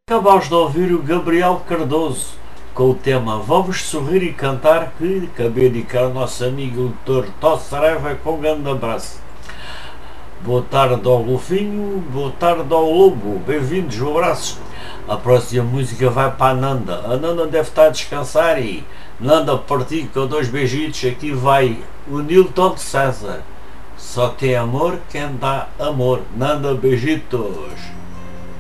Acabaste de ouvir o Gabriel Cardoso com o tema Vamos Sorrir e Cantar, que acabei de dedicar ao nosso amigo doutor Tó Saraiva com um grande abraço. Boa tarde ao Golfinho, boa tarde ao Lobo, bem-vindos, um abraço. A próxima música vai para a Nanda. A Nanda deve estar a descansar e Nanda partir com dois beijitos. Aqui vai o Nilton de César. Só tem amor quem dá amor. Nanda, beijitos.